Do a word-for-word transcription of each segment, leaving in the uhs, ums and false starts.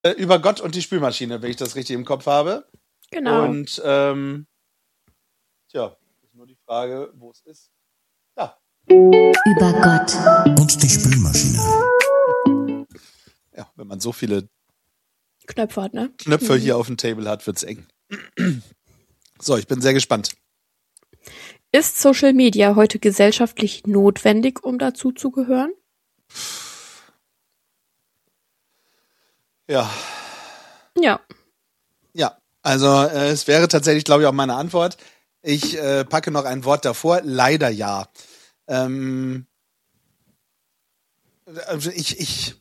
äh, über Gott und die Spülmaschine, wenn ich das richtig im Kopf habe. Genau. Und ähm, tja, ist nur die Frage, wo es ist. Da. Über Gott und die Spülmaschine. Ja, wenn man so viele Knöpfe hat, ne? Knöpfe mhm. hier auf dem Table hat, wird's eng. So, ich bin sehr gespannt. Ist Social Media heute gesellschaftlich notwendig, um dazu zu gehören? Ja. Ja. Ja, also äh, es wäre tatsächlich, glaube ich, auch meine Antwort. Ich äh, packe noch ein Wort davor. Leider ja. Ähm, also ich, ich,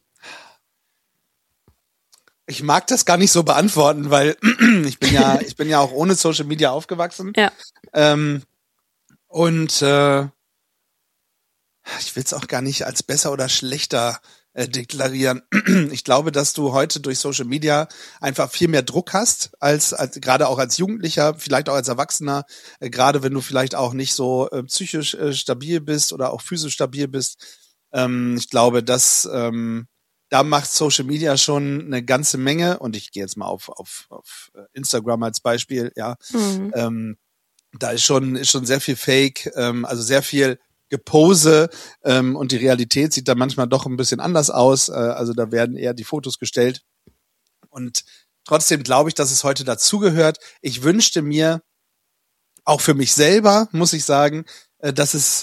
ich mag das gar nicht so beantworten, weil ich bin ja, ich bin ja auch ohne Social Media aufgewachsen. Ja. Ähm, und äh, ich will es auch gar nicht als besser oder schlechter äh, deklarieren. Ich glaube, dass du heute durch Social Media einfach viel mehr Druck hast, als, als gerade auch als Jugendlicher, vielleicht auch als Erwachsener, äh, gerade wenn du vielleicht auch nicht so äh, psychisch äh, stabil bist oder auch physisch stabil bist. Ähm, ich glaube, dass ähm, da macht Social Media schon eine ganze Menge, und ich gehe jetzt mal auf, auf, auf Instagram als Beispiel, ja. Mhm. Ähm, da ist schon, ist schon sehr viel Fake, ähm, also sehr viel Gepose, ähm, und die Realität sieht da manchmal doch ein bisschen anders aus. Äh, also da werden eher die Fotos gestellt. Und trotzdem glaube ich, dass es heute dazugehört. Ich wünschte mir, auch für mich selber, muss ich sagen, äh, dass es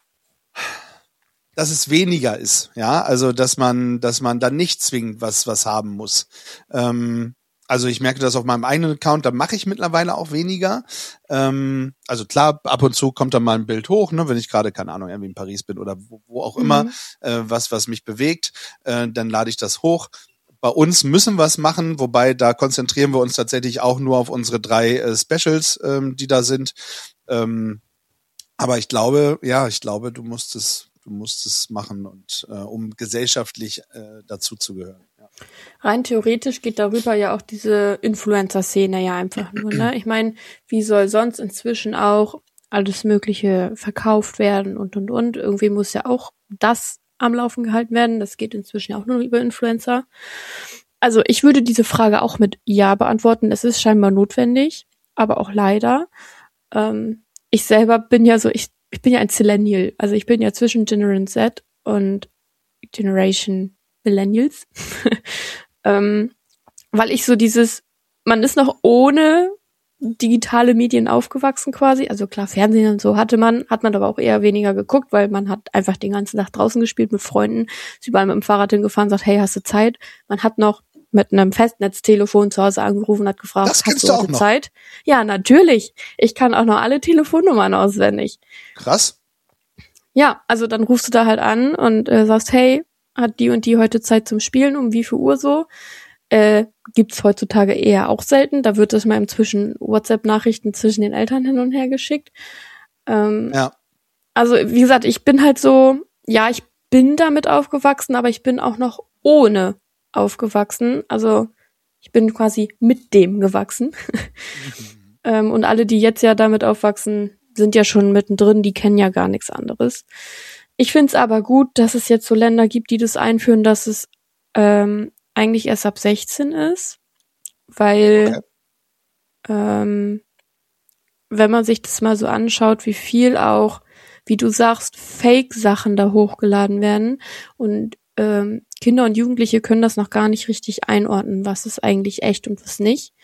dass es weniger ist, ja, also dass man, dass man dann nicht zwingend was was haben muss. Ähm, Also ich merke das auf meinem eigenen Account, da mache ich mittlerweile auch weniger. Ähm, also klar, ab und zu kommt da mal ein Bild hoch, ne, wenn ich gerade, keine Ahnung, irgendwie in Paris bin oder wo, wo auch immer, mhm. äh, was was mich bewegt, äh, dann lade ich das hoch. Bei uns müssen wir es machen, wobei da konzentrieren wir uns tatsächlich auch nur auf unsere drei äh, Specials, ähm, die da sind. Ähm, aber ich glaube, ja, ich glaube, du musst es, du musst es machen, und äh, um gesellschaftlich äh, dazu zu gehören. Ja. Rein theoretisch geht darüber ja auch diese Influencer-Szene ja einfach nur, ne? Ich meine, wie soll sonst inzwischen auch alles Mögliche verkauft werden und, und, und. Irgendwie muss ja auch das am Laufen gehalten werden. Das geht inzwischen ja auch nur über Influencer. Also ich würde diese Frage auch mit Ja beantworten. Es ist scheinbar notwendig, aber auch leider. Ähm, ich selber bin ja so, ich, ich bin ja ein Zillennial. Also ich bin ja zwischen Generation Z und Generation Millennials. ähm, weil ich so dieses, man ist noch ohne digitale Medien aufgewachsen quasi. Also klar, Fernsehen und so hatte man, hat man aber auch eher weniger geguckt, weil man hat einfach den ganzen Tag draußen gespielt mit Freunden, ist überall mit dem Fahrrad hingefahren, sagt, hey, hast du Zeit? Man hat noch mit einem Festnetztelefon zu Hause angerufen, hat gefragt, das hast du du heute auch noch? Zeit? Ja, natürlich. Ich kann auch noch alle Telefonnummern auswendig. Krass. Ja, also dann rufst du da halt an und äh, sagst, hey, hat die und die heute Zeit zum Spielen, um wie viel Uhr so? Äh, gibt's heutzutage eher auch selten. Da wird es mal inzwischen WhatsApp-Nachrichten zwischen den Eltern hin und her geschickt. Ähm, ja. Also wie gesagt, ich bin halt so, ja, ich bin damit aufgewachsen, aber ich bin auch noch ohne aufgewachsen. Also ich bin quasi mit dem gewachsen. Mhm. ähm, und alle, die jetzt ja damit aufwachsen, sind ja schon mittendrin, die kennen ja gar nichts anderes. Ich find's aber gut, dass es jetzt so Länder gibt, die das einführen, dass es ähm, eigentlich erst ab sechzehn ist, weil okay. ähm, wenn man sich das mal so anschaut, wie viel auch, wie du sagst, Fake-Sachen da hochgeladen werden, und ähm, Kinder und Jugendliche können das noch gar nicht richtig einordnen, was ist eigentlich echt und was nicht.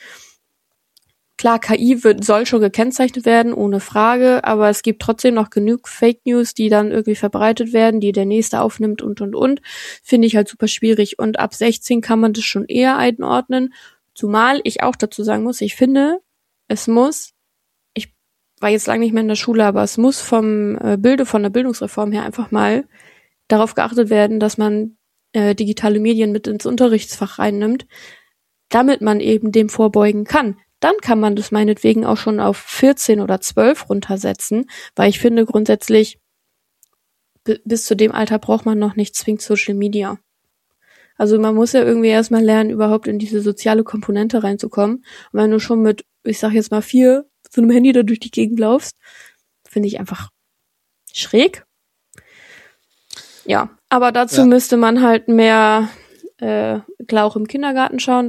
Klar, K I wird, soll schon gekennzeichnet werden, ohne Frage, aber es gibt trotzdem noch genug Fake News, die dann irgendwie verbreitet werden, die der Nächste aufnimmt und, und, und. Finde ich halt super schwierig. Und ab sechzehn kann man das schon eher einordnen, zumal ich auch dazu sagen muss, ich finde, es muss, ich war jetzt lange nicht mehr in der Schule, aber es muss vom äh, Bilde, von der Bildungsreform her einfach mal darauf geachtet werden, dass man äh, digitale Medien mit ins Unterrichtsfach reinnimmt, damit man eben dem vorbeugen kann. Dann kann man das meinetwegen auch schon auf vierzehn oder zwölf runtersetzen, weil ich finde grundsätzlich, b- bis zu dem Alter braucht man noch nicht zwingend Social Media. Also man muss ja irgendwie erstmal lernen, überhaupt in diese soziale Komponente reinzukommen. Und wenn du schon mit, ich sag jetzt mal vier, so einem Handy da durch die Gegend laufst, finde ich einfach schräg. Ja, aber dazu ja. müsste man halt mehr äh, klar auch im Kindergarten schauen,